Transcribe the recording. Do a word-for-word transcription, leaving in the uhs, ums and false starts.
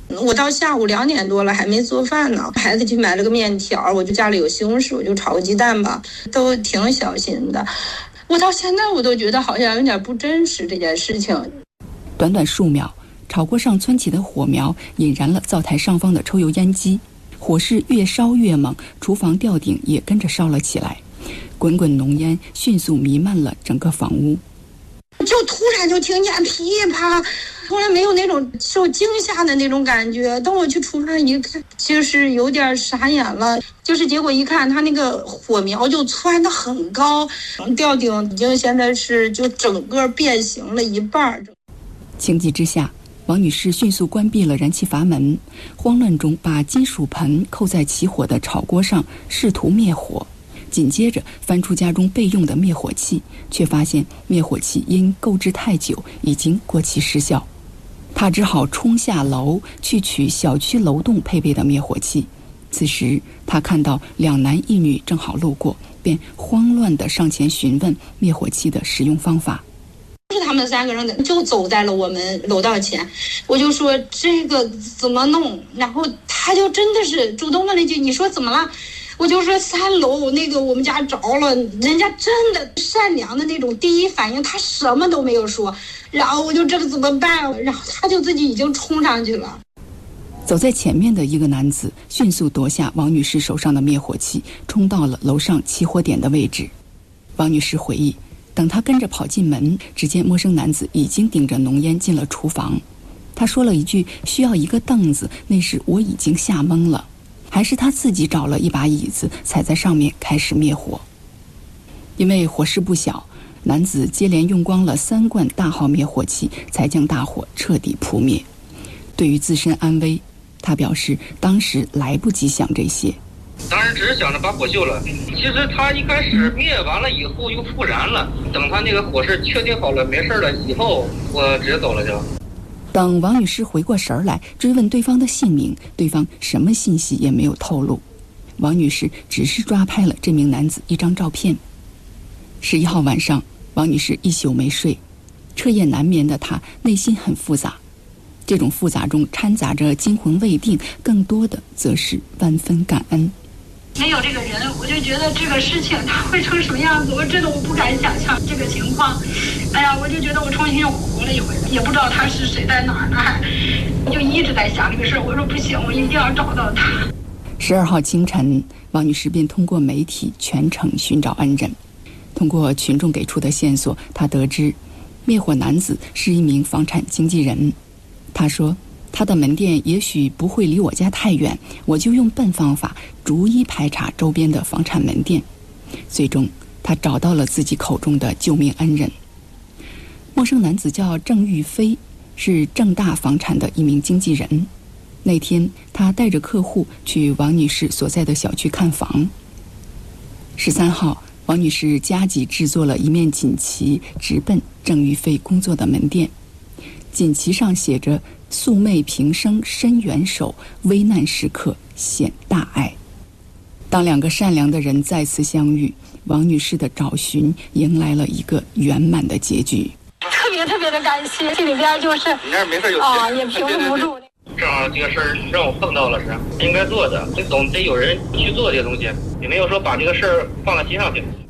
我到下午两点多了还没做饭呢，孩子去买了个面条，我就家里有西红柿，我就炒个鸡蛋吧，都挺小心的。我到现在我都觉得好像有点不真实这件事情。 短短数秒，炒锅上蹿起的火苗引燃了灶台上方的抽油烟机，火势越烧越猛，厨房吊顶也跟着烧了起来，滚滚浓烟迅速弥漫了整个房屋。 就突然就听见噼啪，突然没有那种受惊吓的那种感觉。等我去厨房一看，就是有点傻眼了。就是结果一看，它那个火苗就窜得很高，吊顶已经现在是就整个变形了一半。 情急之下，王女士迅速关闭了燃气阀门，慌乱中把金属盆扣在起火的炒锅上，试图灭火。紧接着翻出家中备用的灭火器，却发现灭火器因购置太久已经过期失效。他只好冲下楼去取小区楼栋配备的灭火器。此时他看到两男一女正好路过，便慌乱地上前询问灭火器的使用方法。 是他们三个人就走在了我们楼道前，我就说这个怎么弄，然后他就真的是主动问了一句，你说怎么了？我就说三楼那个我们家着了，人家真的善良的那种第一反应，他什么都没有说，然后我就这个怎么办？然后他就自己已经冲上去了。 走在前面的一个男子迅速夺下王女士手上的灭火器，冲到了楼上起火点的位置。王女士回忆，等她跟着跑进门，只见陌生男子已经顶着浓烟进了厨房。他说了一句需要一个凳子，那时我已经吓懵了。还是他自己找了一把椅子，踩在上面开始灭火。因为火势不小，男子接连用光了三罐大号灭火器，才将大火彻底扑灭。对于自身安危，他表示当时来不及想这些， 当时只是想着把火救了。其实他一开始灭完了以后又复燃了，等他那个火势确定好了没事了以后，我直接走了就。 等王女士回过神来追问对方的姓名，对方什么信息也没有透露。王女士只是抓拍了这名男子一张照片。十一号晚上，王女士一宿没睡，彻夜难眠的她内心很复杂，这种复杂中掺杂着惊魂未定，更多的则是万分感恩。 没有这个人，我就觉得这个事情它会成什么样子，我真的我不敢想象这个情况。哎呀，我就觉得我重新又活了一回，也不知道他是谁，在哪儿呢，还就一直在想这个事儿。我说不行，我一定要找到他。 十二号清晨，王女士便通过媒体全程寻找恩人。通过群众给出的线索，她得知灭火男子是一名房产经纪人。他说他的门店也许不会离我家太远，我就用笨方法逐一排查周边的房产门店。最终他找到了自己口中的救命恩人。陌生男子叫郑玉飞，是正大房产的一名经纪人。那天他带着客户去王女士所在的小区看房。十三号，王女士加急制作了一面锦旗，直奔郑玉飞工作的门店。锦旗上写着素昧平生伸援手，危难时刻显大爱。当两个善良的人再次相遇，王女士的找寻迎来了一个圆满的结局。 特别特别的感谢，心里边就是你那没事就啊、哦，也平复不住。 正好这个事儿让我碰到了，是应该做的，这总得有人去做这个东西，也没有说把这个事儿放在心上去。